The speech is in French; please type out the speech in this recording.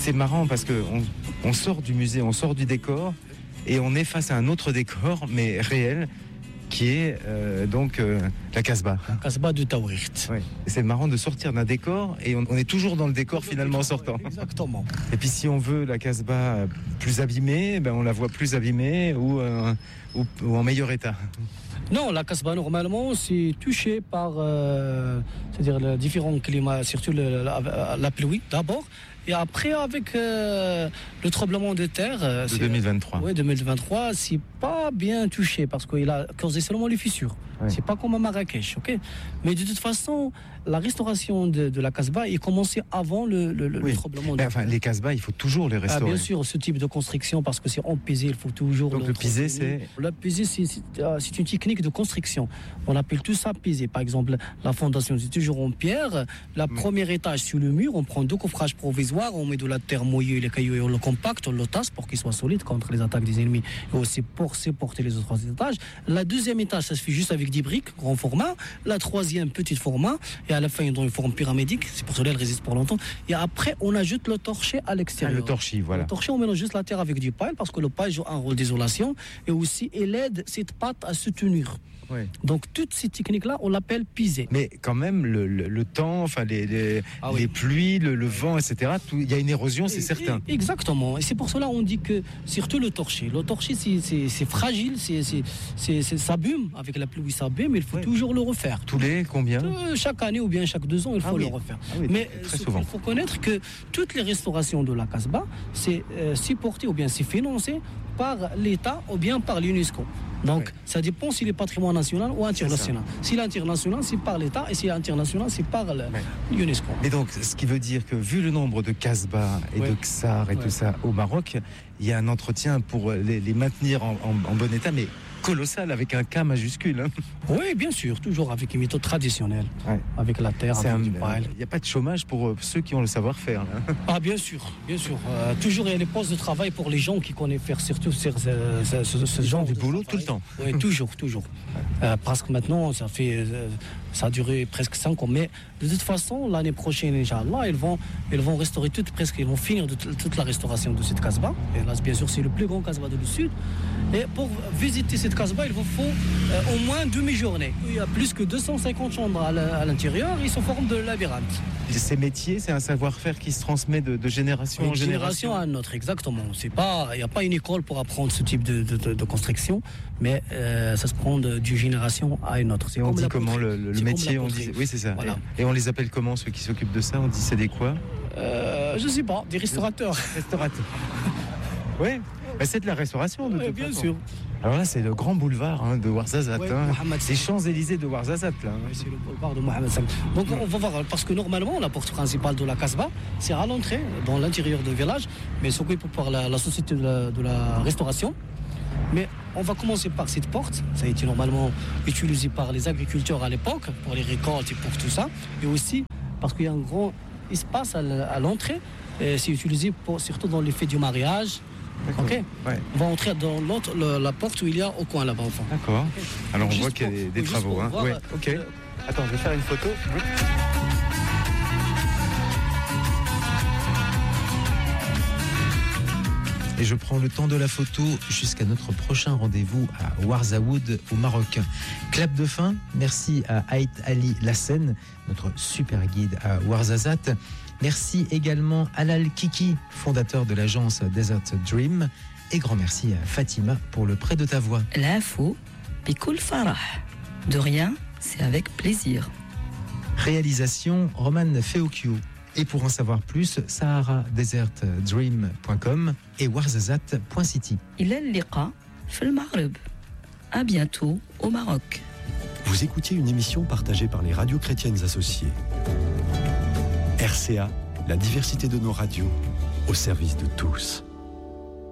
c'est marrant parce qu'on sort du musée, on sort du décor et on est face à un autre décor, mais réel, qui est la Casbah. La Casbah de Taouirt. Ouais. C'est marrant de sortir d'un décor et on est toujours dans le décor finalement en sortant. Exactement. Et puis si on veut la Casbah plus abîmée, on la voit plus abîmée ou en meilleur état. Non, la Casbah, normalement, c'est touché par c'est-à-dire les différents climats, surtout la pluie d'abord, et après avec le tremblement de terre. De 2023. Oui, 2023, c'est pas bien touché parce qu'il a causé seulement les fissures. Ouais. C'est pas comme à Marrakech, ok. Mais de toute façon, la restauration de la Casbah est commencée avant le tremblement de terre. Enfin, les Casbahs, il faut toujours les restaurer. Bien sûr, ce type de construction, parce que c'est en pisé, il faut toujours. Donc le pisé, c'est. Le pisé, c'est une technique de construction. On appelle tout ça pisé. Par exemple, la fondation, c'est toujours en pierre. Le premier étage sur le mur, on prend 2 coffrages provisoires, on met de la terre mouillée, les cailloux, et on le compacte, on le tasse pour qu'il soit solide contre les attaques des ennemis et aussi pour supporter les autres étages. La deuxième étage, ça se fait juste avec 10 briques, grand format. La troisième, petit format. Et à la fin, dans une forme pyramidique. C'est pour cela qu'elle résiste pour longtemps. Et après, on ajoute le torchis à l'extérieur. Le torchis, voilà. Le torchis, on mélange juste la terre avec du paille parce que le paille joue un rôle d'isolation et aussi il aide cette pâte à se tenir. Ouais. Donc toutes ces techniques-là, on l'appelle pisé. Mais quand même, le temps, enfin les pluies, le vent, etc. Il y a une érosion, c'est certain. Exactement. Et c'est pour cela qu'on dit que surtout le torchis. Le torchis, c'est fragile, ça s'abîme avec la pluie, ça s'abîme. Il faut toujours le refaire. Tous les combien Chaque année ou bien chaque 2 ans, il faut le refaire. Mais il faut connaître que toutes les restaurations de la Casbah, c'est supporté ou bien c'est financé par l'État ou bien par l'UNESCO. Donc, ça dépend s'il est patrimoine national ou international. S'il est international, c'est par l'État, et s'il est international, c'est par l'UNESCO. Et donc, ce qui veut dire que, vu le nombre de Casbah et de Ksar et tout ça au Maroc, il y a un entretien pour les maintenir en bon état, mais colossal, avec un K majuscule. Oui, bien sûr, toujours avec une méthode traditionnelle, avec la terre, avec du paille. Il n'y a pas de chômage pour ceux qui ont le savoir-faire. Ah, bien sûr, bien sûr. Toujours, il y a les postes de travail pour les gens qui connaissent faire surtout ce genre du boulot tout le temps. Oui, toujours. Parce que maintenant, ça a duré presque 5 ans. Mais de toute façon, l'année prochaine, Inch'Allah, ils vont restaurer ils vont finir toute la restauration de cette Casbah. Et là, bien sûr, c'est le plus grand Casbah du Sud. Et pour visiter cette Casbah, il vous faut au moins demi-journée. Il y a plus que 250 chambres à l'intérieur. Ils sont forme de labyrinthe. Ces métiers, c'est un savoir-faire qui se transmet de génération en génération. Génération à autre, exactement. Il n'y a pas une école pour apprendre ce type de construction, mais ça se prend d'une génération à une autre. Et on dit comment le métier, on dit, oui, c'est ça. Voilà. Et on les appelle comment, ceux qui s'occupent de ça? On dit c'est des quoi? Je sais pas, des restaurateurs. Oui, c'est de la restauration de toute bien façon. Sûr. Alors là, c'est le grand boulevard de Ouarzazate. C'est Champs-Élysées de Ouarzazate. Là. Oui, c'est le boulevard de Mohamed V. Donc on va voir, parce que normalement, la porte principale de la Casbah, c'est à l'entrée, dans l'intérieur du village, mais c'est occupé par la société de la restauration. Mais on va commencer par cette porte. Ça a été normalement utilisé par les agriculteurs à l'époque, pour les récoltes et pour tout ça. Et aussi parce qu'il y a un grand espace à l'entrée. Et c'est utilisé surtout dans les fêtes du mariage. Ok. On va entrer dans la porte où il y a au coin là-bas. Enfin. D'accord. Okay. Alors on voit qu'il y a des travaux. Voir, ok. Attends, je vais faire une photo. Oui. Et je prends le temps de la photo jusqu'à notre prochain rendez-vous à Ouarzaoud au Maroc. Clap de fin, merci à Haït Ali Lassen, notre super guide à Ouarzazate. Merci également à Alal Kiki, fondateur de l'agence Desert Dream. Et grand merci à Fatima pour le prêt de ta voix. L'info, Bikoul Farah. De rien, c'est avec plaisir. Réalisation, Roman Feokiou. Et pour en savoir plus, saharadesertdream.com et warzazat.city. Il est liqa fil Maghreb. À bientôt au Maroc. Vous écoutiez une émission partagée par les radios chrétiennes associées. RCA, la diversité de nos radios au service de tous.